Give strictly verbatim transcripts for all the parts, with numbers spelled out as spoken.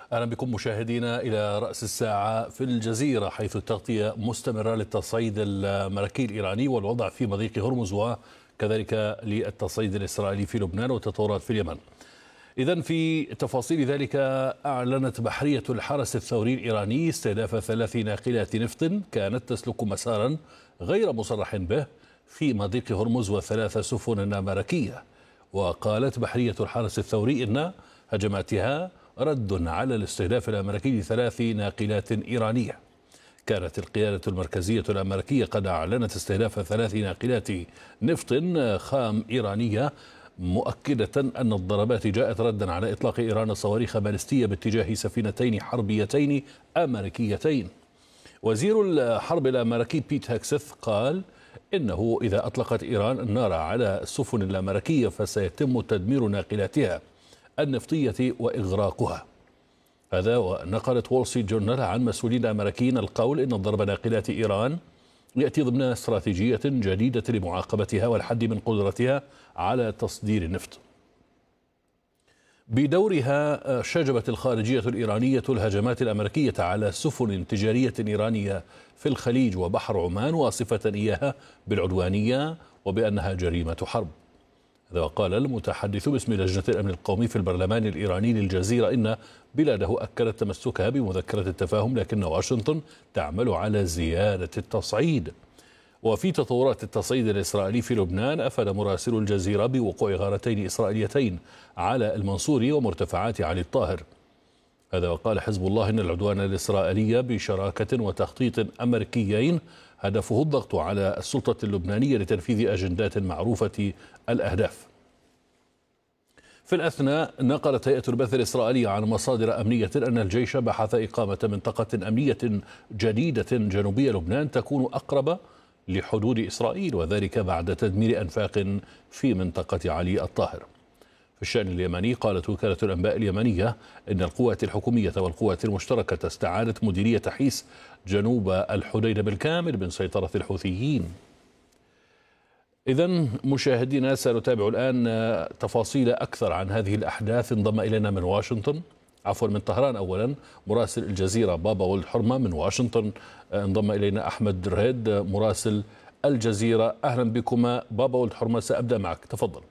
أهلا بكم مشاهدينا إلى رأس الساعة في الجزيرة، حيث التغطية مستمرة للتصعيد الملكي الإيراني والوضع في مضيق هرمز، وكذلك للتصعيد الإسرائيلي في لبنان والتطورات في اليمن. إذن في تفاصيل ذلك، أعلنت بحرية الحرس الثوري الإيراني استهداف ثلاث ناقلات نفط كانت تسلك مسارا غير مصرح به في مضيق هرمز وثلاث سفن ملكية. وقالت بحرية الحرس الثوري إن هجماتها رد على الاستهداف الأمريكي لثلاث ناقلات إيرانية. كانت القيادة المركزية الأمريكية قد أعلنت استهداف ثلاث ناقلات نفط خام إيرانية، مؤكدة أن الضربات جاءت ردا على إطلاق إيران صواريخ باليستية باتجاه سفينتين حربيتين أمريكيتين. وزير الحرب الأمريكي بيت هيكسث قال إنه إذا أطلقت إيران النار على السفن الأمريكية فسيتم تدمير ناقلاتها النفطية وإغراقها. هذا ونقلت وول ستريت جورنال عن مسؤولين أمريكيين القول إن ضرب ناقلات إيران يأتي ضمن استراتيجية جديدة لمعاقبتها والحد من قدرتها على تصدير النفط. بدورها شجبت الخارجية الإيرانية الهجمات الأمريكية على سفن تجارية إيرانية في الخليج وبحر عمان، واصفة إياها بالعدوانية وبأنها جريمة حرب. هذا وقال المتحدث باسم لجنة الأمن القومي في البرلمان الإيراني للجزيرة إن بلاده أكدت تمسكها بمذكرة التفاهم، لكن واشنطن تعمل على زيادة التصعيد. وفي تطورات التصعيد الإسرائيلي في لبنان، أفاد مراسل الجزيرة بوقوع غارتين إسرائيليتين على المنصوري ومرتفعات علي الطاهر. هذا وقال حزب الله إن العدوان الإسرائيلي بشراكة وتخطيط أمريكيين هدفه الضغط على السلطة اللبنانية لتنفيذ أجندات معروفة الأهداف. في الأثناء، نقلت هيئة البث الإسرائيلية عن مصادر أمنية أن الجيش بحث إقامة منطقة أمنية جديدة جنوبية لبنان تكون أقرب لحدود إسرائيل، وذلك بعد تدمير أنفاق في منطقة علي الطاهر. في الشأن اليمني، قالت وكالة الأنباء اليمنية إن القوات الحكومية والقوات المشتركة استعادت مديرية حيس جنوب الحديدة بالكامل من سيطرة الحوثيين. إذن مشاهدينا، سنتابع الآن تفاصيل أكثر عن هذه الأحداث. انضم إلينا من واشنطن عفوا من طهران أولا مراسل الجزيرة بابا ولد حرمة. من واشنطن انضم إلينا أحمد رهيد مراسل الجزيرة. أهلا بكما بابا ولد حرمة، سأبدأ معك، تفضل.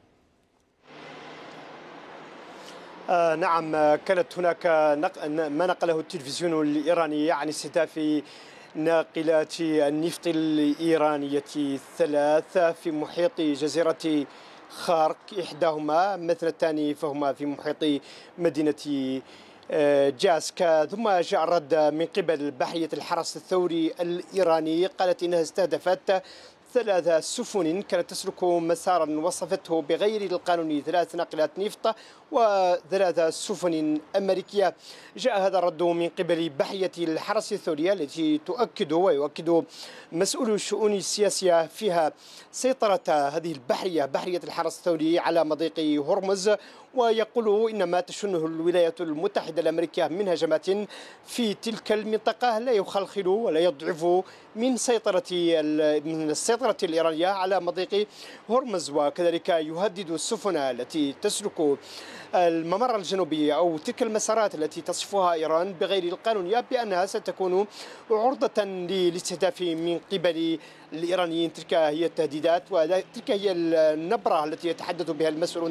آه نعم، كانت هناك نق... ما نقله التلفزيون الإيراني عن استهداف ناقلات النفط الإيرانية الثلاث في محيط جزيرة خارك، إحداهما مثلتان فهما في محيط مدينة جاسكا. ثم جاء الرد من قبل بحرية الحرس الثوري الإيراني، قالت إنها استهدفت ثلاث سفن كانت تسلك مسارا وصفته بغير القانوني، ثلاث ناقلات نفط وثلاث سفن أمريكية. جاء هذا الرد من قبل بحرية الحرس الثورية التي تؤكد ويؤكد مسؤول الشؤون السياسية فيها سيطرة هذه البحرية بحرية الحرس الثوري على مضيق هرمز، ويقول إن ما تشنه الولايات المتحدة الأمريكية من هجمات في تلك المنطقة لا يخلخل ولا يضعف من سيطرة من السيطرة الإيرانية على مضيق هرمز، وكذلك يهدد السفن التي تسلك الممر الجنوبي أو تلك المسارات التي تصفها إيران بغير القانونية بأنها ستكون عرضة للاستهداف من قبل الإيرانيين. تلك هي التهديدات وتلك هي النبرة التي يتحدث بها المسؤولون